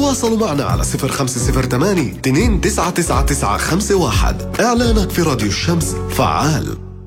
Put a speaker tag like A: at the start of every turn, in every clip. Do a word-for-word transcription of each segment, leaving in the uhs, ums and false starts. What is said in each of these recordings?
A: تواصلوا معنا على صفر خمسة صفر ثمانية اثنين تسعة تسعة تسعة خمسة واحد. إعلانك في راديو الشمس فعال.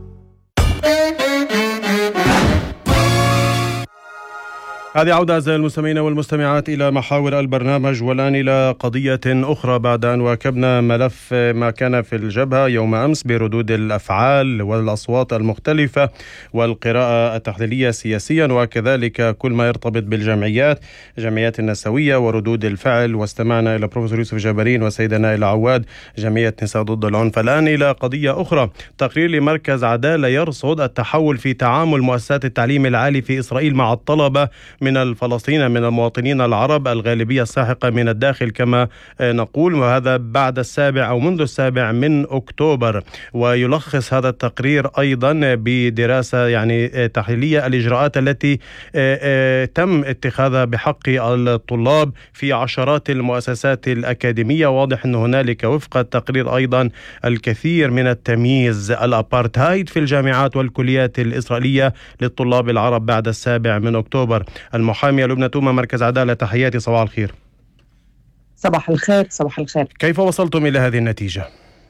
B: هذه عودة أعزائي المستمعين والمستمعات إلى محاور البرنامج، والآن إلى قضية أخرى بعد أن واكبنا ملف ما كان في الجبهة يوم أمس بردود الأفعال والأصوات المختلفة والقراءة التحليلية سياسيا، وكذلك كل ما يرتبط بالجمعيات جمعيات النسوية وردود الفعل. واستمعنا إلى بروفيسور يوسف جابرين وسيدة نائلة عواد جمعية نساء ضد العنف. الآن إلى قضية أخرى، تقرير لمركز عدالة يرصد التحول في تعامل مؤسسات التعليم العالي في إسرائيل مع الطلبة من الفلسطينيين من المواطنين العرب، الغالبية الساحقة من الداخل كما نقول، وهذا بعد السابع أو منذ السابع من أكتوبر. ويلخص هذا التقرير أيضا بدراسة يعني تحليلية الإجراءات التي تم اتخاذها بحق الطلاب في عشرات المؤسسات الأكاديمية. واضح أن هنالك وفق التقرير أيضا الكثير من التمييز الأبارتهايد في الجامعات والكليات الإسرائيلية للطلاب العرب بعد السابع من أكتوبر. المحامية لبنى تومة مركز عدالة، تحياتي، صباح الخير.
C: صباح الخير. صباح الخير.
B: كيف وصلتم إلى هذه النتيجة؟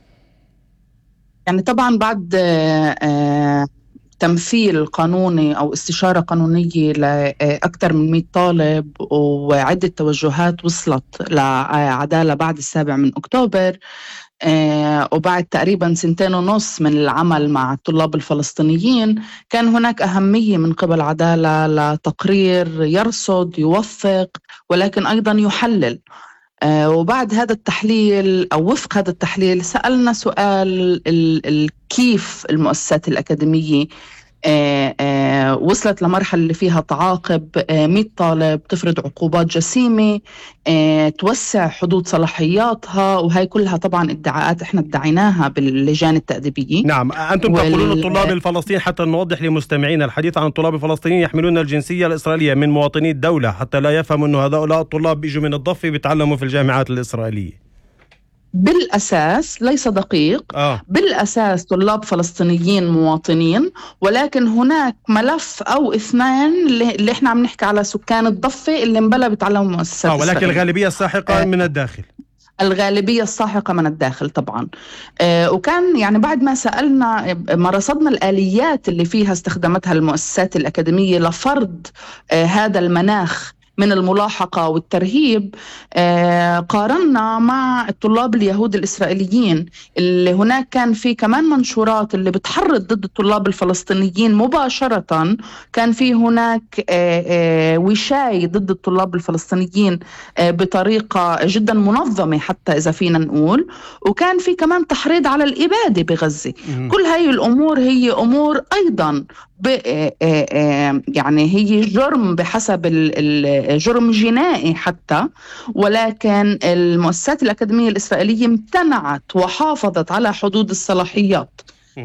C: يعني طبعا بعد آه تمثيل قانوني أو استشارة قانونية لأكثر من مئة طالب وعدة توجهات وصلت لعدالة بعد السابع من أكتوبر، آه وبعد تقريبا سنتين ونص من العمل مع الطلاب الفلسطينيين، كان هناك أهمية من قبل عدالة لتقرير يرصد يوثق ولكن أيضا يحلل. آه وبعد هذا التحليل أو وفق هذا التحليل سألنا سؤال ال ال كيف المؤسسات الأكاديمية آه آه وصلت لمرحلة اللي فيها تعاقب آه مئة طالب، تفرض عقوبات جسيمة، آه توسع حدود صلاحياتها، وهي كلها طبعا ادعاءات احنا ادعيناها باللجان التأديبية.
B: نعم، أنتم وال... تقولون الطلاب الفلسطينيين، حتى نوضح لمستمعين الحديث عن الطلاب الفلسطينيين يحملون الجنسية الإسرائيلية من مواطني الدولة، حتى لا يفهموا أن هؤلاء الطلاب بيجوا من الضفة بيتعلموا في الجامعات الإسرائيلية.
C: بالأساس ليس دقيق.
B: آه.
C: بالأساس طلاب فلسطينيين مواطنين، ولكن هناك ملف أو اثنين اللي احنا عم نحكي على سكان الضفة اللي مبلا بتعلموا مؤسسات
B: آه ولكن
C: إسرائيل.
B: الغالبية الساحقة آه. من الداخل.
C: الغالبية الساحقة من الداخل طبعا. آه وكان يعني بعد ما سألنا ما رصدنا الآليات اللي فيها استخدمتها المؤسسات الأكاديمية لفرض آه هذا المناخ من الملاحقة والترهيب، آه قارنا مع الطلاب اليهود الإسرائيليين اللي هناك كان في كمان منشورات اللي بتحرض ضد الطلاب الفلسطينيين مباشرة. كان في هناك آه آه وشاي ضد الطلاب الفلسطينيين آه بطريقة جدا منظمة حتى إذا فينا نقول، وكان في كمان تحريض على الإبادة بغزة. كل هاي الأمور هي أمور أيضا يعني هي جرم بحسب الجرم جنائي حتى، ولكن المؤسسات الأكاديمية الإسرائيلية امتنعت وحافظت على حدود الصلاحيات.